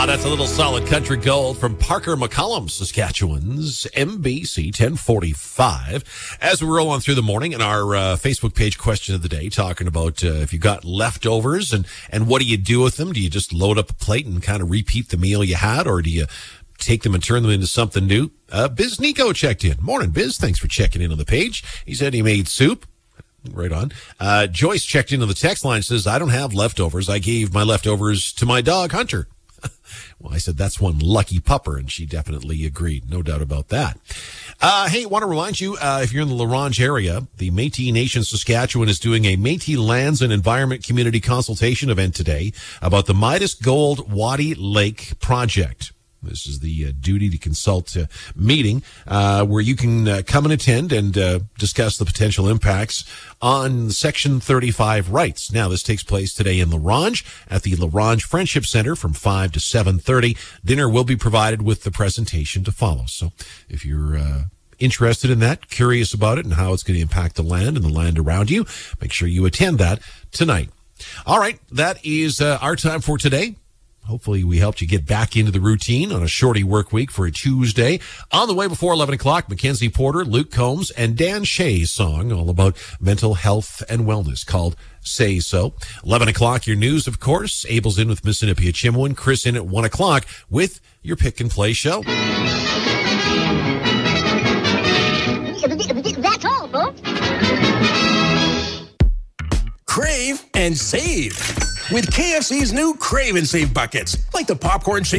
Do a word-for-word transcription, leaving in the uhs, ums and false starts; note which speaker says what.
Speaker 1: Ah, that's a little solid country gold from Parker McCollum, Saskatchewan's M B C ten forty-five. As we roll on through the morning in our uh, Facebook page question of the day, talking about uh, if you got leftovers and, and what do you do with them? Do you just load up a plate and kind of repeat the meal you had, or do you take them and turn them into something new? Uh, Biz Nico checked in. Morning, Biz. Thanks for checking in on the page. He said he made soup. Right on. Uh, Joyce checked into the text line, says, I don't have leftovers. I gave my leftovers to my dog, Hunter. Well, I said, that's one lucky pupper, and she definitely agreed. No doubt about that. Uh, hey, want to remind you, uh, if you're in the La Ronge area, the Métis Nation Saskatchewan is doing a Métis Lands and Environment Community Consultation event today about the Midas Gold Waddy Lake project. This is the uh, duty to consult uh, meeting uh, where you can uh, come and attend and uh, discuss the potential impacts on Section thirty-five rights. Now, this takes place today in La Ronge at the La Ronge Friendship Center from five to seven thirty. Dinner will be provided with the presentation to follow. So if you're uh, interested in that, curious about it and how it's going to impact the land and the land around you, make sure you attend that tonight. All right, that is uh, our time for today. Hopefully we helped you get back into the routine on a shorty work week for a Tuesday. On the way before eleven o'clock, Mackenzie Porter, Luke Combs, and Dan Shea's song all about mental health and wellness called Say So. eleven o'clock, your news, of course. Abel's in with Mississippi Chimwin. Chris in at one o'clock with your pick and play show.
Speaker 2: That's all, folks.
Speaker 3: Crave and save with K F C's new Crave and Save buckets, like the popcorn chicken